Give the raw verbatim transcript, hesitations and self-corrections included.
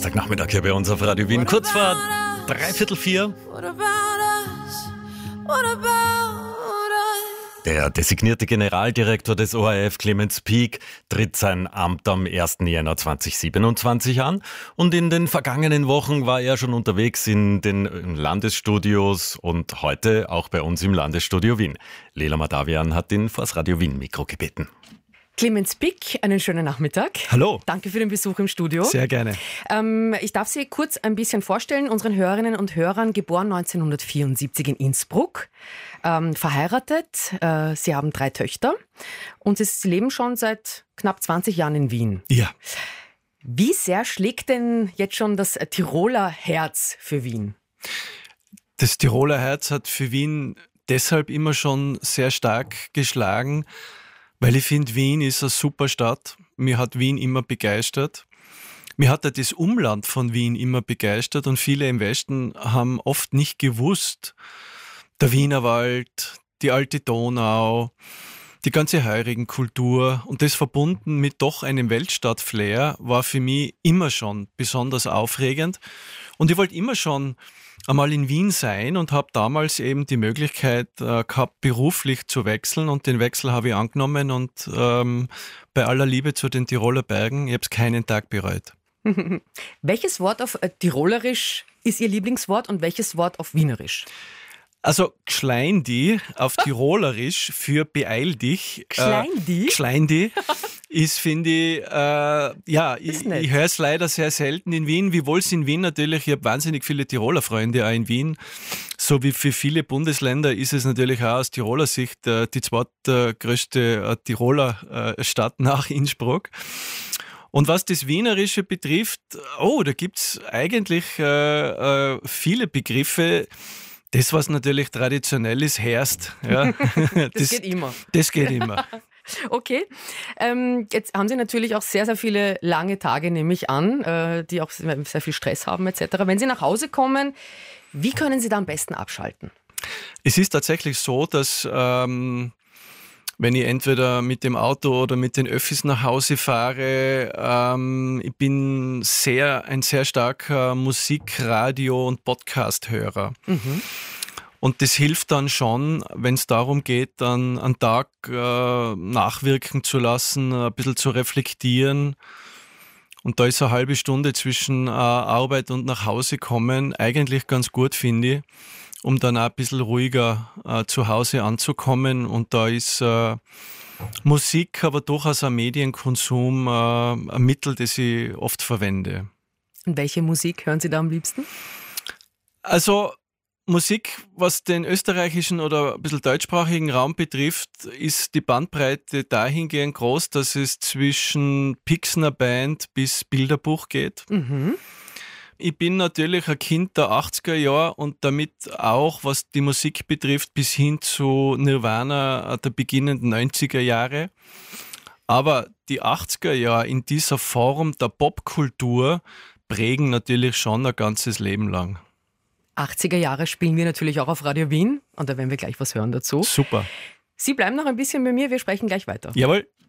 Samstagnachmittag hier bei uns auf Radio Wien. Kurz vor dreiviertel vier. Der designierte Generaldirektor des O R F, Clemens Piek, tritt sein Amt am ersten Jänner zweitausendsiebenundzwanzig an. Und in den vergangenen Wochen war er schon unterwegs in den Landesstudios und heute auch bei uns im Landesstudio Wien. Lela Madavian hat ihn vors Radio Wien-Mikro gebeten. Clemens Piek, einen schönen Nachmittag. Hallo. Danke für den Besuch im Studio. Sehr gerne. Ähm, ich darf Sie kurz ein bisschen vorstellen, unseren Hörerinnen und Hörern, geboren neunzehnhundertvierundsiebzig in Innsbruck, ähm, verheiratet, äh, Sie haben drei Töchter und Sie leben schon seit knapp zwanzig Jahren in Wien. Ja. Wie sehr schlägt denn jetzt schon das Tiroler Herz für Wien? Das Tiroler Herz hat für Wien deshalb immer schon sehr stark geschlagen, weil ich finde, Wien ist eine super Stadt. Mir hat Wien immer begeistert. Mir hat auch das Umland von Wien immer begeistert und viele im Westen haben oft nicht gewusst, der Wienerwald, die alte Donau, die ganze Heurigenkultur und das verbunden mit doch einem Weltstadt-Flair war für mich immer schon besonders aufregend. Und ich wollte immer schon einmal in Wien sein und habe damals eben die Möglichkeit äh, gehabt, beruflich zu wechseln und den Wechsel habe ich angenommen und ähm, bei aller Liebe zu den Tiroler Bergen, ich habe es keinen Tag bereut. Welches Wort auf äh, Tirolerisch ist Ihr Lieblingswort und welches Wort auf Wienerisch? Also Gschleindi auf Tirolerisch für beeil dich. Gschleindi? Äh, Gschleindi ist, finde ich, äh, ja, ich, ich höre es leider sehr selten in Wien, wiewohl es in Wien natürlich, ich habe wahnsinnig viele Tiroler Freunde auch in Wien, so wie für viele Bundesländer ist es natürlich auch aus Tiroler Sicht äh, die zweitgrößte äh, Tiroler äh, Stadt nach Innsbruck. Und was das Wienerische betrifft, oh, da gibt es eigentlich äh, äh, viele Begriffe. Das, was natürlich traditionell ist, herrscht. Ja. Das, das geht immer. Das geht immer. Okay, ähm, jetzt haben Sie natürlich auch sehr, sehr viele lange Tage, nehme ich an, äh, die auch sehr, sehr viel Stress haben et cetera. Wenn Sie nach Hause kommen, wie können Sie da am besten abschalten? Es ist tatsächlich so, dass ähm, wenn ich entweder mit dem Auto oder mit den Öffis nach Hause fahre, ähm, ich bin sehr, ein sehr starker Musik-, Radio- und Podcast-Hörer. Mhm. Und das hilft dann schon, wenn es darum geht, dann einen Tag äh, nachwirken zu lassen, ein bisschen zu reflektieren. Und da ist eine halbe Stunde zwischen äh, Arbeit und nach Hause kommen eigentlich ganz gut, finde ich, um dann auch ein bisschen ruhiger äh, zu Hause anzukommen. Und da ist äh, Musik, aber durchaus ein Medienkonsum, äh, ein Mittel, das ich oft verwende. Und welche Musik hören Sie da am liebsten? Also Musik, was den österreichischen oder ein bisschen deutschsprachigen Raum betrifft, ist die Bandbreite dahingehend groß, dass es zwischen Pixner Band bis Bilderbuch geht. Mhm. Ich bin natürlich ein Kind der achtziger Jahre und damit auch, was die Musik betrifft, bis hin zu Nirvana der beginnenden neunziger Jahre. Aber die achtziger Jahre in dieser Form der Popkultur prägen natürlich schon ein ganzes Leben lang. achtziger Jahre spielen wir natürlich auch auf Radio Wien und da werden wir gleich was hören dazu. Super. Sie bleiben noch ein bisschen bei mir, wir sprechen gleich weiter. Jawohl.